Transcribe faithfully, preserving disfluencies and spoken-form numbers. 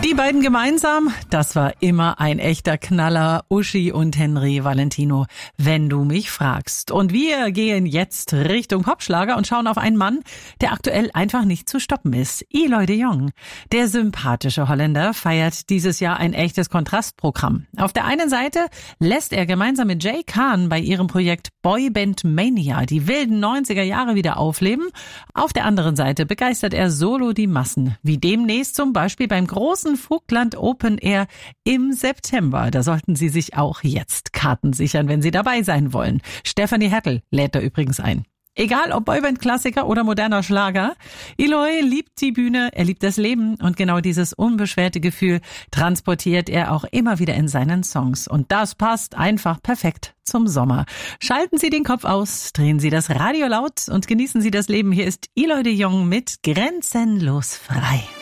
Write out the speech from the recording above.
Die beiden gemeinsam, das war immer ein echter Knaller, Uschi und Henry Valentino, wenn du mich fragst. Und wir gehen jetzt Richtung Popschlager und schauen auf einen Mann, der aktuell einfach nicht zu stoppen ist. Eloy de Jong. Der sympathische Holländer feiert dieses Jahr ein echtes Kontrastprogramm. Auf der einen Seite lässt er gemeinsam mit Jay Khan bei ihrem Projekt Boyband Mania die wilden neunziger Jahre wieder aufleben. Auf der anderen Seite begeistert er solo die Massen, wie demnächst zum Beispiel beim großen Vogtland Open Air im September. Da sollten Sie sich auch jetzt Karten sichern, wenn Sie dabei sein wollen. Stefanie Hertel lädt da übrigens ein. Egal ob Boyband-Klassiker oder moderner Schlager, Eloy liebt die Bühne, er liebt das Leben und genau dieses unbeschwerte Gefühl transportiert er auch immer wieder in seinen Songs. Und das passt einfach perfekt zum Sommer. Schalten Sie den Kopf aus, drehen Sie das Radio laut und genießen Sie das Leben. Hier ist Eloy de Jong mit Grenzenlos frei.